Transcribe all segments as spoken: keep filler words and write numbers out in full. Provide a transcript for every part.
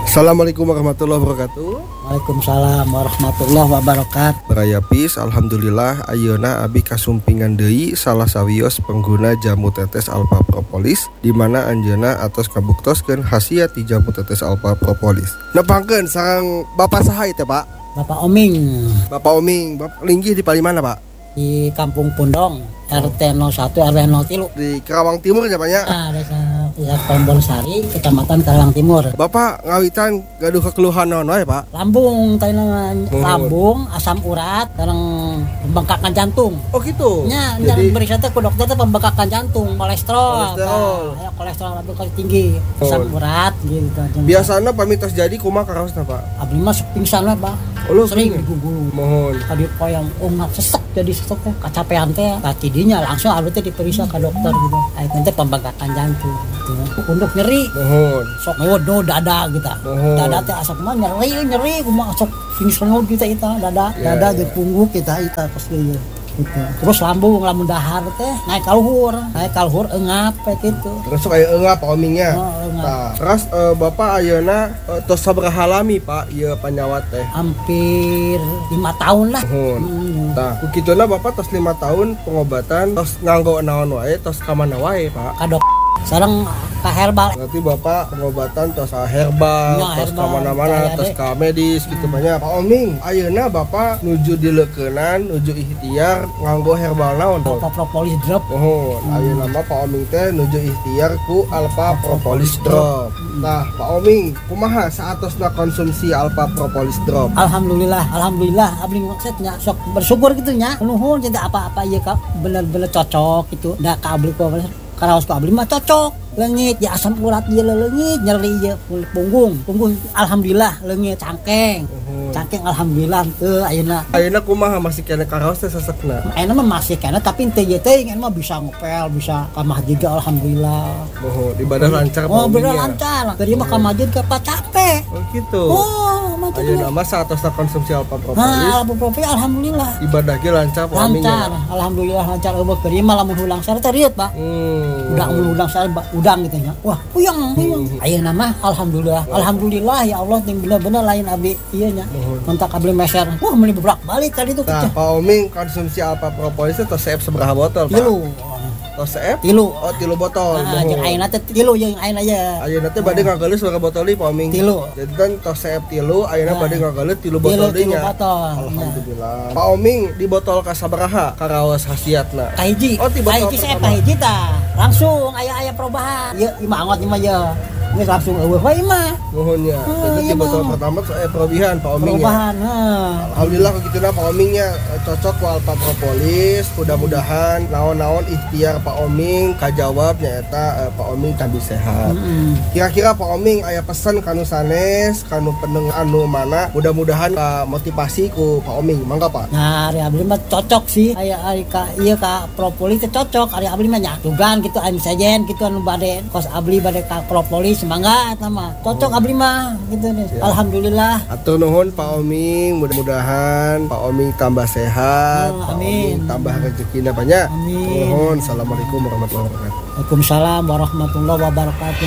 Assalamualaikum warahmatullahi wabarakatuh. Waalaikumsalam warahmatullahi wabarakatuh. Beraya pis, alhamdulillah ayeuna abi kasumpingan deui salah sawios pengguna jamu tetes Alpha Propolis di mana anjeunna atos kabuktoskeun khasiat ti jamu tetes Alpha Propolis. Nepangkeun sareng Bapak saha teh, Pak? Bapak Oming Bapak Oming, Bapak linggih di Palimana, Pak? di Kampung Pundong, R T nol satu R W nol tiga. Di Karawang Timur ya, Pak ya? Ah, desa Desa Tombol-Sari, Kecamatan Karawang Timur. Bapak ngawitan gaduh kekeluhan naon wae, Pak? Lambung, tanya Oh. lambung, asam urat, sareng pembengkakan jantung. Oh gitu. Nya, Jadi jadi berisa teh ku dokter teh pembengkakan jantung, kolesterol. Kolesterol. Tah, aya kolesterol lambung kali tinggi, asam Oh. urat gitu. biasana pamitos jadi kumaha karaosna, Pak? Abdi mah sok pingsan we, Pak. Oh, lu Sering pingsan? diguguru. Mohon. Tadi poyang umat sesek jadi sesek teh kacapean teh tidinya langsung abdi teh diperiksa ke dokter gitu. Aya teh pembengkakan jantung gitu. Punduk nyeri, Mohon. sok ngeud dada gitu. Mohon. Dada teh asa kumaha nyeri nyeri kumaha sok finish ngeud kita eta dada Ya, dada ya. jeung punggung kita eta pas ieu gitu. Terus lambung lamun dahar teh naik ka luhur, naik ka luhur eungap kayak gitu. Terus aya eungap Pak Omingnya. Oh, eungap. Nah, terus eh, Bapak ayeuna eh, tos sabaraha lami, Pak, ieu panyawat teh? Hampir lima tahun lah. Mohon. Hmm. Tah, kukituna Bapak tos lima tahun pengobatan, tos nganggo naon wae, tos ka mana wae, Pak? Kadok sareng ka herbal. Berarti Bapak pengobatan tos ka herbal, Ya, tos ka herbal. mana-mana, Kaya tos deh. ka medis gitu banyak. Pak Oming, ayeuna Bapak nuju dileukeunnan, nuju ikhtiar nganggo herbal naon, Pak? Alpha Propolis drop. Mohon, ayeuna mah Pak Oming teh nuju ikhtiar ku Alpha Propolis Drop. Nah, Pak Oming, kumaha saatosna konsumsi Alpha Propolis Drop? Alhamdulillah, alhamdulillah abdi maksudnya sok bersyukur gitu nya. Nuhun cinta apa-apa ieu ka bener-bener cocok gitu. Da ka abdi ku karaos ku abdi mah cocok. Leungit ya asam urat ieu leungit, nyeri ieu punggung. Punggung alhamdulillah leungit cangkeng. Cangkeng alhamdulillah teu ayeuna. Ayeuna kumaha masih kena karaos teh sesekna? Ayeuna mah masih kana tapi teu ieu teh mah bisa ngepel, bisa ka masjid alhamdulillah. Mohon ibadah lancar Pak Oh, bener Omingnya. lancar. Tadi mah ka masjid ka capek. Oh gitu. Oh, mantap. Ayeuna mah saatosna konsumsi Alpha Nah, Propolis, Alpha Propolis alhamdulillah. ibadah ge lancar Pak Lancar, Omingnya. alhamdulillah lancar eueuh kerima lamun hulang sare teh riet, Pak. Hmm. Udang udang sare udang gitu nya. Wah, puyeng, puyeng. Ayeuna mah alhamdulillah. Alhamdulillah ya Allah ting bener-bener lain abdi ieu nya. Kontak abdi meser. Wah, meuli beblak balik tadi tuh Nah, keceh. Pak Oming konsumsi Alpha Propolis teh tos seep sabaraha botol, Pak? Tilu. Tos seep? Tilu. Oh, tilu botol. Ah, jeung Mohon. ayeuna teh tilu jeung ayeuna ya. Ayeuna teh bade ngagaleus berapa botol deui Pak Oming? Tilu. Jadi kan tos seep tilu, ayeuna Nah. bade ngagaleus tilu Tilu botol deui tilu nya. botol. Alhamdulillah. Pak Oming di botol ka sabaraha karaos khasiatna? Kahiji. Oh, di botol Kahiji saya pertama. kahiji tah. Langsung aya-aya perubahan. Ieu imangot ieu mah ya. Geus langsung eueuh we mah. Mohonnya. Oh, Jadi iya, di botol Bang. pertama saya perubahan Pak Oming ya. Perubahan. Heeh. Alhamdulillah begitulah Pak Omingnya eh, cocok ku Alpha Propolis. Mudah-mudahan naon-naon ikhtiar Pak Oming kajawab nyaeta eh, Pak Oming tambah sehat. Heeh. Kira-kira Pak Oming aya pesan kanu sanes, kanu pendengar anu mana? Mudah-mudahan ka motivasi ku Pak Oming. Mangga Pak. Nah, ari abdi mah cocok sih. Aya ari ka ieu ka propolis teh cocok. Ari abdi mah nya dugan gitu anu sajen gitu anu bade kos abdi bade ka propolis mangga eta mah. Cocok abdi mah gitu deh. Ya. Alhamdulillah. Atur nuhun Pak Oming, mudah-mudahan Pak Oming tambah sehat, Oh, Pak amin. Oming tambah rezekina banyak. Amin. Nuhun. Assalamualaikum warahmatullahi wabarakatuh. Waalaikumsalam warahmatullahi wabarakatuh.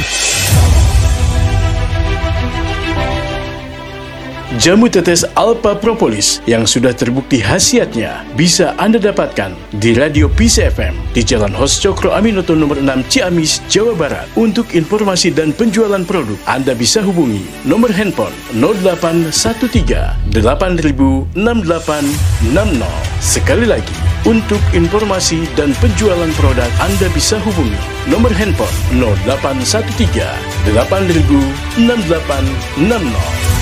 Jamu tetes Alpha Propolis yang sudah terbukti khasiatnya bisa Anda dapatkan di Radio Peace F M di Jalan Hos Cokro Aminoto nomor enam Ciamis, Jawa Barat. Untuk informasi dan penjualan produk, Anda bisa hubungi nomor handphone nol delapan satu tiga delapan nol enam delapan enam nol. Sekali lagi, untuk informasi dan penjualan produk Anda bisa hubungi nomor handphone nol delapan satu tiga delapan nol enam delapan enam nol.